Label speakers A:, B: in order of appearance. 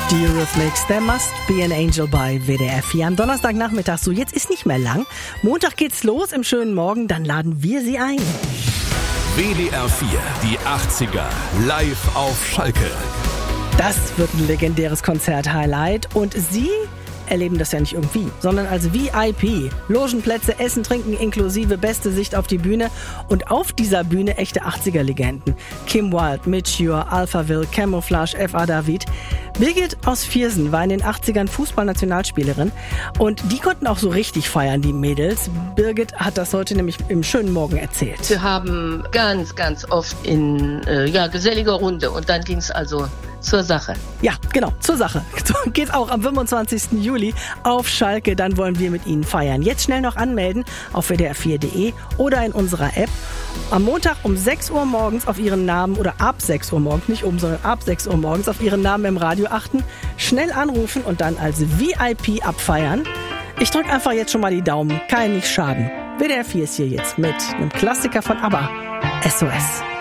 A: Die Eurythmics, There Must Be an Angel bei WDR 4 am Donnerstagnachmittag. So, jetzt ist nicht mehr lang. Montag geht's los im schönen Morgen, dann laden wir Sie ein.
B: WDR 4, die 80er, live auf Schalke.
A: Das wird ein legendäres Konzert-Highlight und Sie erleben das ja nicht irgendwie, sondern als VIP. Logenplätze, Essen, Trinken inklusive, beste Sicht auf die Bühne und auf dieser Bühne echte 80er-Legenden. Kim Wilde, Midge Ure, Alphaville, Camouflage, F.A. David. Birgit aus Viersen war in den 80ern Fußballnationalspielerin und die konnten auch so richtig feiern, die Mädels. Birgit hat das heute nämlich im schönen Morgen erzählt.
C: Wir haben ganz oft in geselliger Runde und dann ging es also zur Sache.
A: Ja, genau, zur Sache. Geht's auch am 25. Juli auf Schalke, dann wollen wir mit Ihnen feiern. Jetzt schnell noch anmelden auf wdr4.de oder in unserer App. Am Montag um 6 Uhr morgens auf Ihren Namen oder ab 6 Uhr morgens, nicht sondern ab 6 Uhr morgens auf Ihren Namen im Radio achten, schnell anrufen und dann als VIP abfeiern. Ich drücke einfach jetzt schon mal die Daumen, kann nicht schaden. WDR 4 ist hier jetzt mit einem Klassiker von ABBA, SOS.